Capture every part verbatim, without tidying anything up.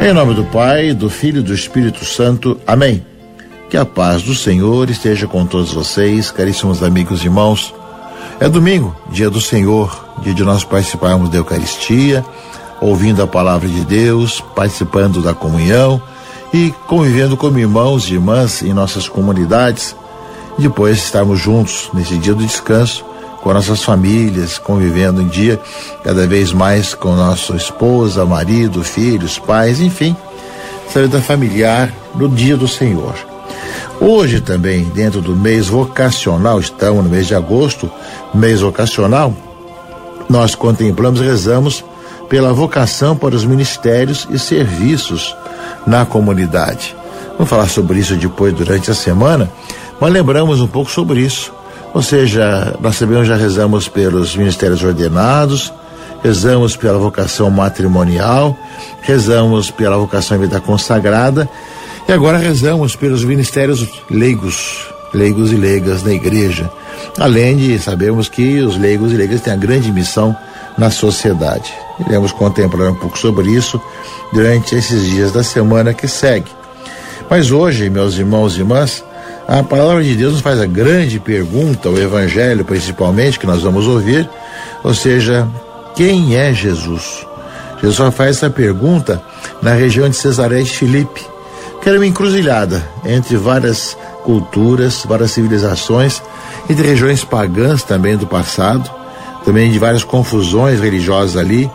Em nome do Pai, do Filho e do Espírito Santo. Amém. Que a paz do Senhor esteja com todos vocês, caríssimos amigos e irmãos. É domingo, dia do Senhor, dia de nós participarmos da Eucaristia, ouvindo a palavra de Deus, participando da comunhão e convivendo como irmãos e irmãs em nossas comunidades. Depois estarmos juntos nesse dia do descanso com nossas famílias, convivendo em dia cada vez mais com nossa esposa, marido, filhos, pais, enfim, essa vida familiar no dia do Senhor. Hoje também, dentro do mês vocacional, estamos no mês de agosto, mês vocacional, nós contemplamos e rezamos pela vocação para os ministérios e serviços na comunidade. Vamos falar sobre isso depois durante a semana, mas lembramos um pouco sobre isso. Ou seja, nós sabemos, já rezamos pelos ministérios ordenados, rezamos pela vocação matrimonial, rezamos pela vocação à vida consagrada e agora rezamos pelos ministérios leigos, leigos e leigas da igreja. Além de sabermos que os leigos e leigas têm a grande missão na sociedade. Iremos contemplar um pouco sobre isso durante esses dias da semana que segue. Mas hoje, meus irmãos e irmãs, a palavra de Deus nos faz a grande pergunta, o Evangelho principalmente, que nós vamos ouvir, ou seja, quem é Jesus? Jesus só faz essa pergunta na região de Cesareia de Filipe, que era uma encruzilhada entre várias culturas, várias civilizações, entre regiões pagãs também do passado, também de várias confusões religiosas ali.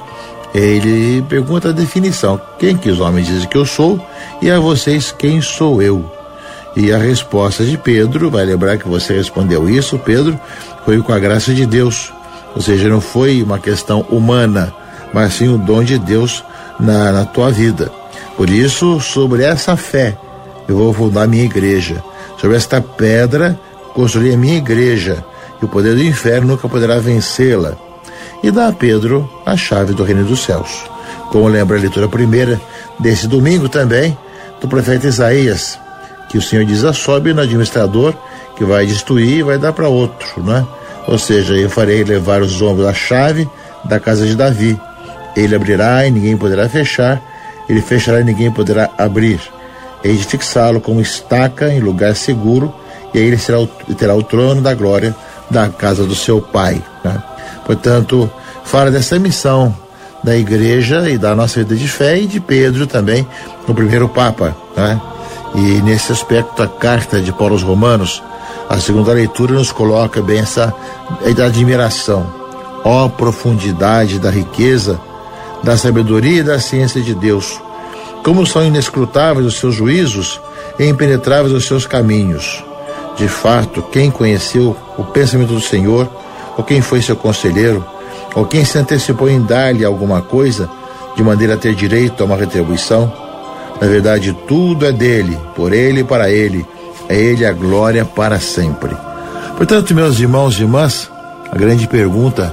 Ele pergunta a definição, quem que os homens dizem que eu sou, e a vocês quem sou eu? E a resposta de Pedro, vai lembrar que você respondeu isso, Pedro, foi com a graça de Deus, ou seja, não foi uma questão humana, mas sim o dom de Deus na, na tua vida. Por isso, sobre essa fé, eu vou fundar minha igreja, sobre esta pedra, construir a minha igreja, e o poder do inferno nunca poderá vencê-la. E dá a Pedro a chave do reino dos céus. Como lembra a leitura primeira desse domingo também, do profeta Isaías, que o Senhor diz, sobe no administrador que vai destruir e vai dar para outro, né? Ou seja, eu farei levar os ombros a chave da casa de Davi. Ele abrirá e ninguém poderá fechar, ele fechará e ninguém poderá abrir. Hei de fixá-lo como estaca em lugar seguro, e aí ele será, terá o trono da glória da casa do seu pai, né? Portanto, fala dessa missão da igreja e da nossa vida de fé e de Pedro também, o primeiro Papa, né? E nesse aspecto a carta de Paulo aos Romanos, a segunda leitura nos coloca bem essa admiração. Ó profundidade da riqueza, da sabedoria e da ciência de Deus, como são inescrutáveis os seus juízos e impenetráveis os seus caminhos. De fato, quem conheceu o pensamento do Senhor, ou quem foi seu conselheiro, ou quem se antecipou em dar-lhe alguma coisa, de maneira a ter direito a uma retribuição? Na verdade, tudo é dele, por ele e para ele. É ele a glória para sempre. Portanto, meus irmãos e irmãs, a grande pergunta,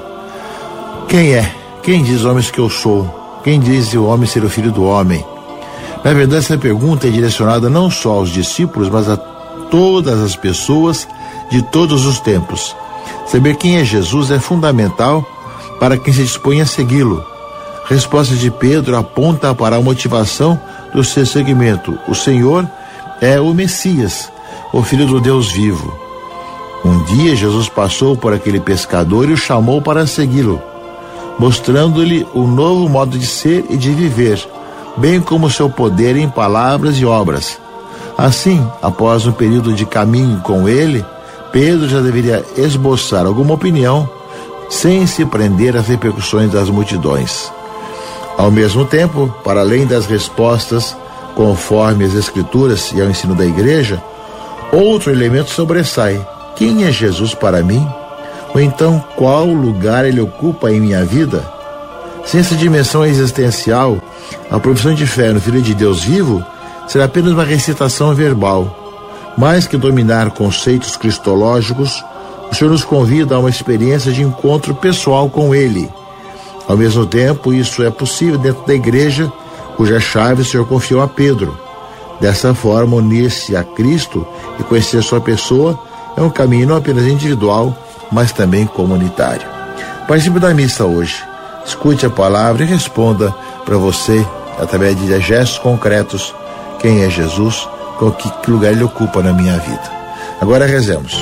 quem é? Quem diz homens que eu sou? Quem diz o homem ser o filho do homem? Na verdade, essa pergunta é direcionada não só aos discípulos, mas a todas as pessoas de todos os tempos. Saber quem é Jesus é fundamental para quem se dispõe a segui-lo. A resposta de Pedro aponta para a motivação do seu seguimento. O Senhor é o Messias, o Filho do Deus vivo. Um dia Jesus passou por aquele pescador e o chamou para segui-lo, mostrando-lhe um novo modo de ser e de viver, bem como seu poder em palavras e obras. Assim, após um período de caminho com ele, Pedro já deveria esboçar alguma opinião sem se prender às repercussões das multidões. Ao mesmo tempo, para além das respostas conforme as Escrituras e ao ensino da igreja, outro elemento sobressai. Quem é Jesus para mim? Ou então, qual lugar ele ocupa em minha vida? Sem essa dimensão existencial, a profissão de fé no Filho de Deus vivo será apenas uma recitação verbal. Mais que dominar conceitos cristológicos, o Senhor nos convida a uma experiência de encontro pessoal com Ele. Ao mesmo tempo, isso é possível dentro da igreja, cuja chave o Senhor confiou a Pedro. Dessa forma, unir-se a Cristo e conhecer sua pessoa é um caminho não apenas individual, mas também comunitário. Participe da missa hoje. Escute a palavra e responda para você através de gestos concretos, quem é Jesus, que, que lugar ele ocupa na minha vida. Agora rezemos.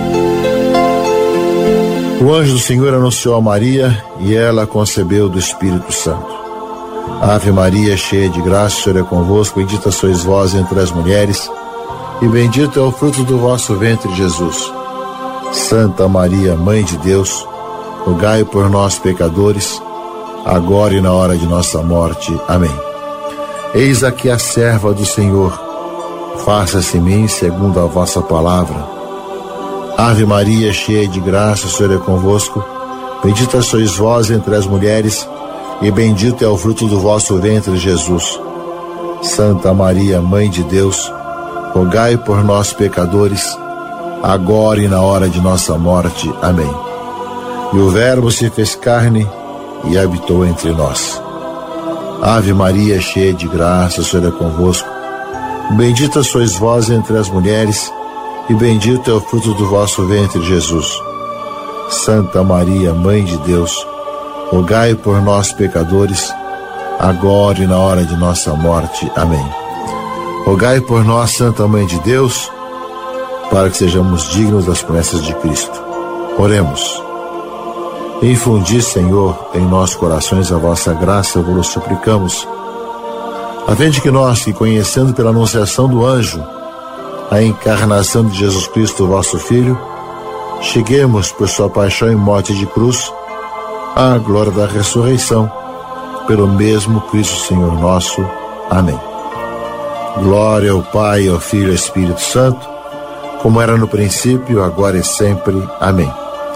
O anjo do Senhor anunciou a Maria e ela concebeu do Espírito Santo. Ave Maria, cheia de graça, o Senhor é convosco, bendita sois vós entre as mulheres, e bendito é o fruto do vosso ventre, Jesus. Santa Maria, Mãe de Deus, rogai por nós, pecadores, agora e na hora de nossa morte. Amém. Eis aqui a serva do Senhor, faça-se em mim segundo a vossa palavra. Ave Maria, cheia de graça, o Senhor é convosco, bendita sois vós entre as mulheres, e bendito é o fruto do vosso ventre, Jesus. Santa Maria, Mãe de Deus, rogai por nós, pecadores, agora e na hora de nossa morte. Amém. E o Verbo se fez carne e habitou entre nós. Ave Maria, cheia de graça, o Senhor é convosco. Bendita sois vós entre as mulheres, e bendito é o fruto do vosso ventre, Jesus. Santa Maria, Mãe de Deus, rogai por nós, pecadores, agora e na hora de nossa morte. Amém. Rogai por nós, Santa Mãe de Deus, para que sejamos dignos das promessas de Cristo. Oremos. Infundi, Senhor, em nossos corações a vossa graça, vos suplicamos, a fim de que nós, que conhecendo pela anunciação do anjo a encarnação de Jesus Cristo, vosso Filho, cheguemos por sua paixão e morte de cruz à glória da ressurreição, pelo mesmo Cristo Senhor nosso. Amém. Glória ao Pai, ao Filho e ao Espírito Santo, como era no princípio, agora e sempre. Amém.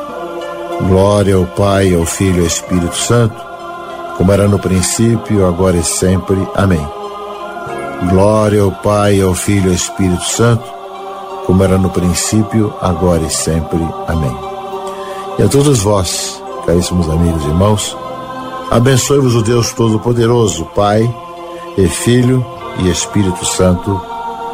Glória ao Pai, ao Filho e ao Espírito Santo, como era no princípio, agora e sempre. Amém. Glória ao Pai, ao Filho e ao Espírito Santo, como era no princípio, agora e sempre. Amém. E a todos vós, caríssimos amigos e irmãos, abençoe-vos o Deus Todo-Poderoso, Pai e Filho e Espírito Santo.